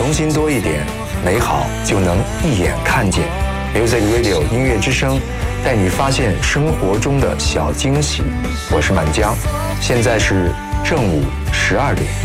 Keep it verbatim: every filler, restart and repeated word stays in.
童心多一点，美好就能一眼看见。Music Radio 音乐之声，带你发现生活中的小惊喜。我是满江，现在是正午十二点。